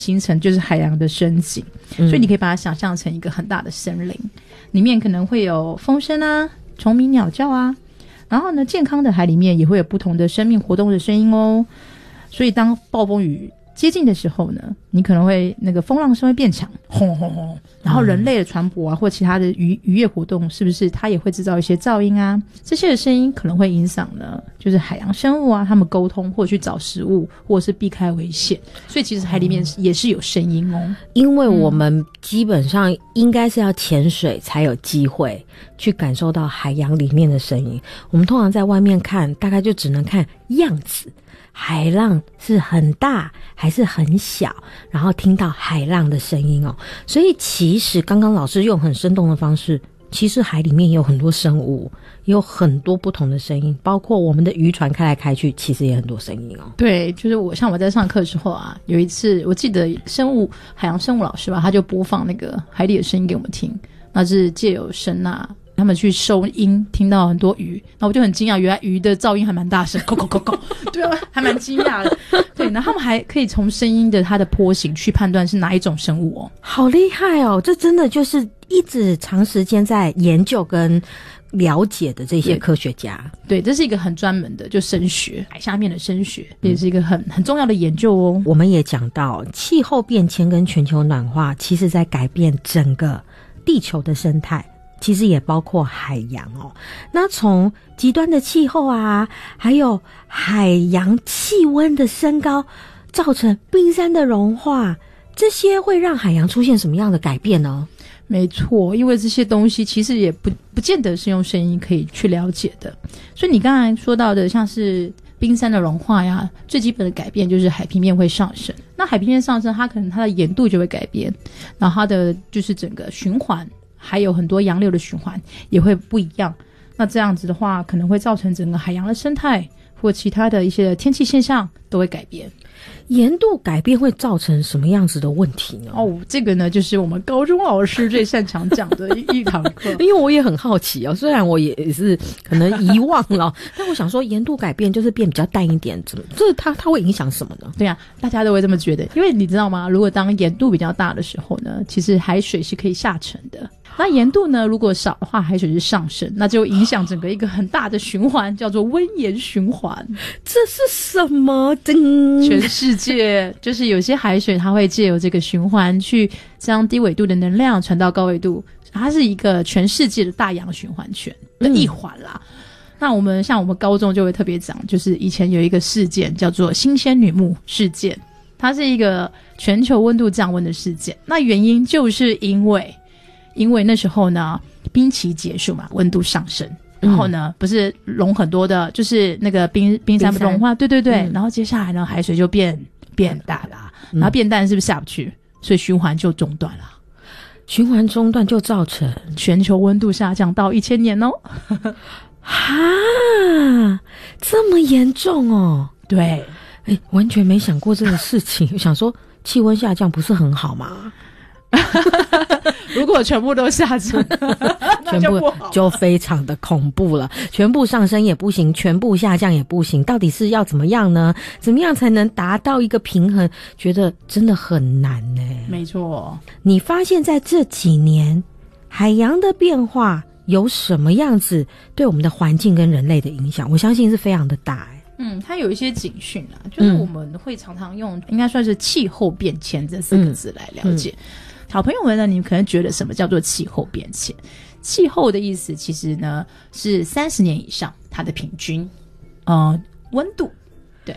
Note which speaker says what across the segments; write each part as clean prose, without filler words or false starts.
Speaker 1: 形成就是海洋的深景，所以你可以把它想象成一个很大的森林，里面可能会有风声啊、虫鸣鸟叫啊，然后呢，健康的海里面也会有不同的生命活动的声音哦。所以当暴风雨接近的时候呢，你可能会那个风浪声会变强，轰轰轰，然后人类的船舶啊或其他的渔业活动，是不是它也会制造一些噪音啊？这些的声音可能会影响呢，就是海洋生物啊，他们沟通或者去找食物，或者是避开危险。所以其实海里面也是有声音哦。
Speaker 2: 因为我们基本上应该是要潜水才有机会去感受到海洋里面的声音。我们通常在外面看，大概就只能看样子。海浪是很大还是很小，然后听到海浪的声音哦。所以其实刚刚老师用很生动的方式，其实海里面也有很多生物，也有很多不同的声音，包括我们的渔船开来开去，其实也很多声音哦。
Speaker 1: 对，就是我在上课的时候啊，有一次我记得海洋生物老师吧，他就播放那个海里的声音给我们听，那是借由声呐他们去收音，听到很多鱼，然后我就很惊讶，原来鱼的噪音还蛮大声，扣扣扣扣，对啊，还蛮惊讶的。对，然后他们还可以从声音的它的波形去判断是哪一种生物哦，
Speaker 2: 好厉害哦！这真的就是一直长时间在研究跟了解的这些科学家。
Speaker 1: 对，这是一个很专门的，就声学，海下面的声学，也是一个很重要的研究哦。
Speaker 2: 我们也讲到气候变迁跟全球暖化，其实在改变整个地球的生态。其实也包括海洋哦。那从极端的气候啊，还有海洋气温的升高，造成冰山的融化，这些会让海洋出现什么样的改变呢？
Speaker 1: 没错，因为这些东西其实也不见得是用声音可以去了解的。所以你刚才说到的，像是冰山的融化呀，最基本的改变就是海平面会上升。那海平面上升，它可能它的盐度就会改变，然后它的就是整个循环。还有很多洋流的循环也会不一样，那这样子的话可能会造成整个海洋的生态或其他的一些天气现象都会改变。
Speaker 2: 盐度改变会造成什么样子的问题呢？
Speaker 1: 哦，这个呢就是我们高中老师最擅长讲的一堂课。
Speaker 2: 因为我也很好奇哦，虽然我也是可能遗忘了，但我想说盐度改变就是变比较淡一点，它会影响什么呢？
Speaker 1: 对啊，大家都会这么觉得，因为你知道吗？如果当盐度比较大的时候呢，其实海水是可以下沉的。那盐度呢，如果少的话，海水是上升，那就影响整个一个很大的循环，叫做温盐循环。
Speaker 2: 这是什么？
Speaker 1: 全世界就是有些海水，它会借由这个循环去将低纬度的能量传到高纬度，它是一个全世界的大洋循环圈的一环啦。那我们高中就会特别讲，就是以前有一个事件叫做新仙女木事件，它是一个全球温度降温的事件。那原因就是因为那时候呢冰期结束嘛，温度上升，然后呢不是融很多的，就是那个冰山融化，对对对，然后接下来呢海水就变淡啦，然后变淡是不是下不去，所以循环就中断了。
Speaker 2: 循环中断就造成
Speaker 1: 全球温度下降到1000年哦。
Speaker 2: 哈，这么严重哦？
Speaker 1: 对，
Speaker 2: 完全没想过这个事情。我想说气温下降不是很好吗？
Speaker 1: 如果全部都下降
Speaker 2: 全部就非常的恐怖了。全部上升也不行，全部下降也不行，到底是要怎么样呢？怎么样才能达到一个平衡？觉得真的很难呢。
Speaker 1: 没错，
Speaker 2: 你发现在这几年海洋的变化有什么样子对我们的环境跟人类的影响？我相信是非常的大。
Speaker 1: 它有一些警讯啦，就是我们会常常用应该算是气候变迁这4个字来了解。小朋友们呢，你们可能觉得什么叫做气候变迁？气候的意思其实呢是30年以上它的平均温度。对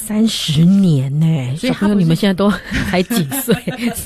Speaker 2: ，30年呢，小朋友你们现在都才几岁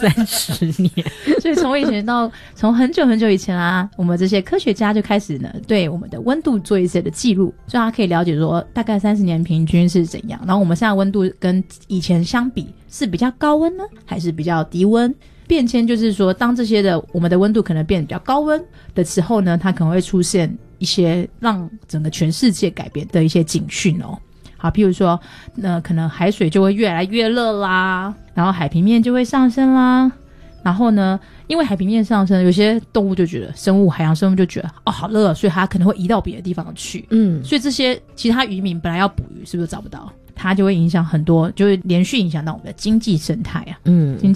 Speaker 2: ？30年，
Speaker 1: 所以从很久很久以前啊，我们这些科学家就开始呢对我们的温度做一些的记录，所以他可以了解说大概30年平均是怎样。然后我们现在温度跟以前相比是比较高温呢，还是比较低温？变迁就是说，当这些的我们的温度可能变得比较高温的时候呢，它可能会出现一些让整个全世界改变的一些警讯哦。好，譬如说可能海水就会越来越热啦，然后海平面就会上升啦，然后呢因为海平面上升，有些动物就觉得海洋生物就觉得好热，所以它可能会移到别的地方去。所以这些其他渔民本来要捕鱼是不是找不到？ 它就会影响很多，就会连续影响到我们的经济生态啊。经